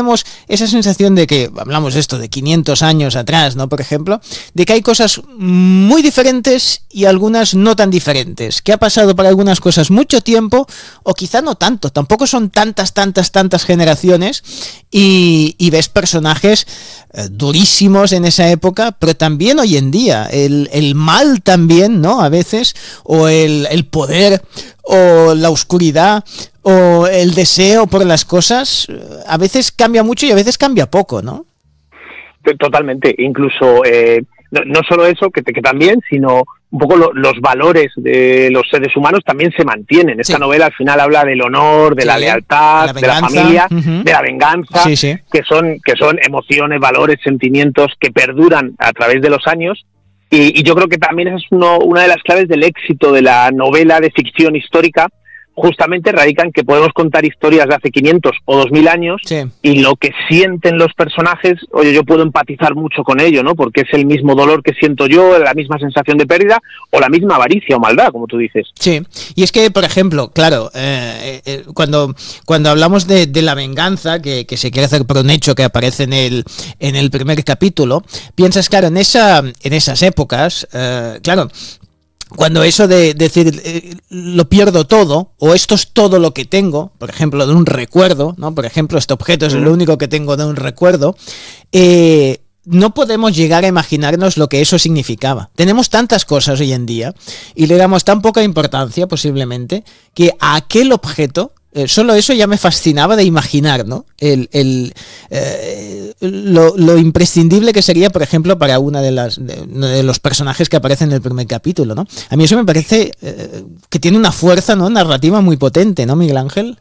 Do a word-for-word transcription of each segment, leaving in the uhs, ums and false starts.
tenemos esa sensación de que, hablamos de esto, de quinientos años atrás, ¿no? Por ejemplo, de que hay cosas muy diferentes y algunas no tan diferentes, que ha pasado para algunas cosas mucho tiempo, o quizá no tanto, tampoco son tantas, tantas, tantas generaciones, y, y ves personajes eh, durísimos en esa época, pero también hoy en día, el, el mal también, ¿no? A veces, o el, el poder, o la oscuridad, o el deseo por las cosas, a veces cambia mucho y a veces cambia poco, ¿no? Totalmente, incluso eh, no, no solo eso, que, que también, sino un poco lo, los valores de los seres humanos también se mantienen. Esta sí. novela al final habla del honor, de sí, la lealtad, la de la familia, uh-huh. de la venganza, sí, sí. que son que son emociones, valores, sentimientos que perduran a través de los años. Y, y yo creo que también esa es uno, una de las claves del éxito de la novela de ficción histórica, justamente radica en que podemos contar historias de hace quinientos o dos mil años, sí. y lo que sienten los personajes, oye, yo puedo empatizar mucho con ello, ¿no? Porque es el mismo dolor que siento yo, la misma sensación de pérdida, o la misma avaricia o maldad, como tú dices. Sí, y es que, por ejemplo, claro, eh, eh, cuando, cuando hablamos de, de la venganza, que, que se quiere hacer por un hecho que aparece en el, en el primer capítulo, piensas, claro, en, esa, en esas épocas, eh, claro, cuando eso de decir eh, lo pierdo todo, o esto es todo lo que tengo, por ejemplo, de un recuerdo, ¿no? Por ejemplo, este objeto es lo único que tengo de un recuerdo, eh, no podemos llegar a imaginarnos lo que eso significaba. Tenemos tantas cosas hoy en día y le damos tan poca importancia, posiblemente, que a aquel objeto, Eh, solo eso ya me fascinaba de imaginar, ¿no? El, el, eh, lo, lo imprescindible que sería, por ejemplo, para una de las de, de los personajes que aparecen en el primer capítulo, ¿no? A mí eso me parece eh, que tiene una fuerza, ¿no? narrativa muy potente, ¿no, Miguel Ángel?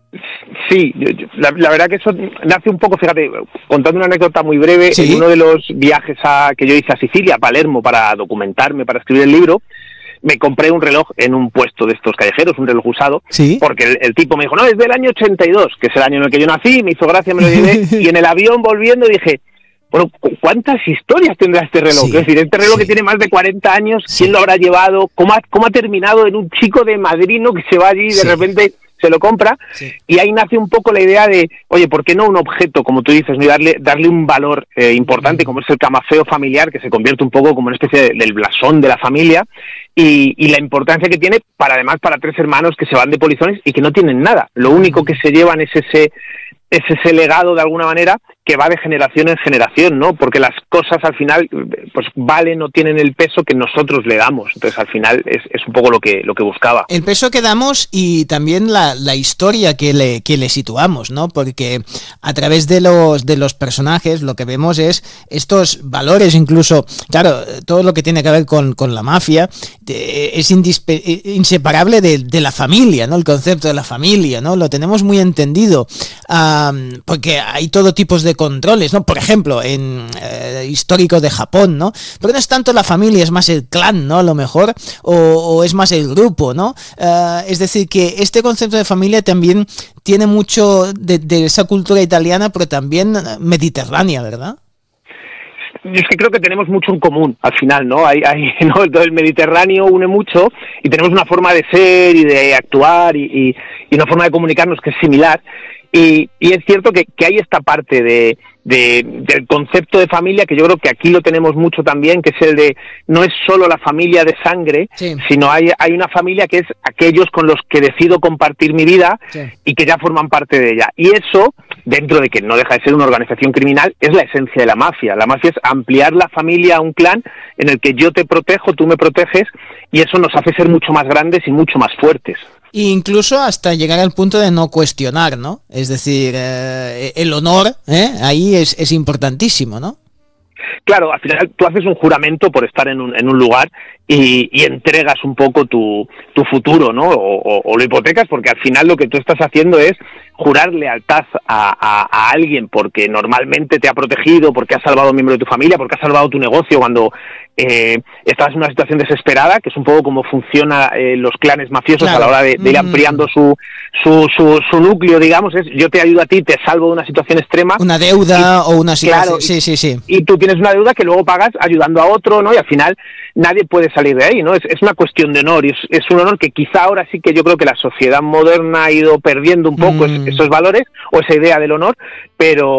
Sí, yo, yo, la, la verdad que eso nace un poco, fíjate, contando una anécdota muy breve, ¿sí? En uno de los viajes a, que yo hice a Sicilia, a Palermo, para documentarme, para escribir el libro, me compré un reloj en un puesto de estos callejeros, un reloj usado, ¿sí? Porque el, el tipo me dijo, no, es del año ochenta y dos, que es el año en el que yo nací, me hizo gracia, me lo llevé, y en el avión volviendo dije, bueno, ¿cuántas historias tendrá este reloj? Sí, es decir, este reloj sí. que tiene más de cuarenta años, ¿quién sí. lo habrá llevado? ¿Cómo ha, cómo ha terminado en un chico de Madrid, ¿no? que se va allí y de sí. repente se lo compra? Sí. Y ahí nace un poco la idea de, oye, ¿por qué no un objeto, como tú dices, ¿no? y darle, darle un valor eh, importante, mm. como es el camafeo familiar, que se convierte un poco como una especie de, del blasón de la familia, y, y la importancia que tiene para, además, para tres hermanos que se van de polizones y que no tienen nada. Lo único que se llevan es ese, es ese legado, de alguna manera, que va de generación en generación, ¿no? Porque las cosas al final pues valen o tienen el peso que nosotros le damos. Entonces al final es, es un poco lo que lo que buscaba. El peso que damos y también la, la historia que le, que le situamos, ¿no? Porque a través de los de los personajes lo que vemos es estos valores, incluso, claro, todo lo que tiene que ver con, con la mafia de, es indispe, inseparable de, de la familia, ¿no? El concepto de la familia, ¿no? Lo tenemos muy entendido, um, porque hay todo tipo de controles, ¿no? Por ejemplo, en eh, histórico de Japón, ¿no? Pero no es tanto la familia, es más el clan, ¿no? A lo mejor, o, o es más el grupo, ¿no? Uh, es decir, que este concepto de familia también tiene mucho de, de esa cultura italiana, pero también mediterránea, ¿verdad? Yo es que creo que tenemos mucho en común al final, ¿no? Hay, hay, ¿no? Todo el Mediterráneo une mucho y tenemos una forma de ser y de actuar y, y, y una forma de comunicarnos que es similar. Y, y es cierto que, que hay esta parte de, de, del concepto de familia que yo creo que aquí lo tenemos mucho también, que es el de no es solo la familia de sangre, sí. sino hay, hay una familia que es aquellos con los que decido compartir mi vida sí. y que ya forman parte de ella. Y eso, dentro de que no deja de ser una organización criminal, es la esencia de la mafia. La mafia es ampliar la familia a un clan en el que yo te protejo, tú me proteges, y eso nos hace ser mucho más grandes y mucho más fuertes. E incluso hasta llegar al punto de no cuestionar, ¿no? Es decir, eh, el honor, ¿eh? ahí es, es importantísimo, ¿no? Claro, al final tú haces un juramento por estar en un, en un lugar y, y entregas un poco tu, tu futuro, ¿no? O, o, o lo hipotecas, porque al final lo que tú estás haciendo es jurar lealtad a, a, a alguien porque normalmente te ha protegido, porque ha salvado a un miembro de tu familia, porque ha salvado tu negocio cuando eh, estás en una situación desesperada, que es un poco como funcionan eh, los clanes mafiosos claro. a la hora de, de ir ampliando su, su, su, su núcleo, digamos, es yo te ayudo a ti, te salvo de una situación extrema. Una deuda y, o una situación, claro, sí, sí, sí. Y tú tienes una deuda que luego pagas ayudando a otro, ¿no? Y al final nadie puede salir de ahí, ¿no? Es, es una cuestión de honor y es, es un honor que quizá ahora sí que yo creo que la sociedad moderna ha ido perdiendo un poco mm. es, esos valores o esa idea del honor, pero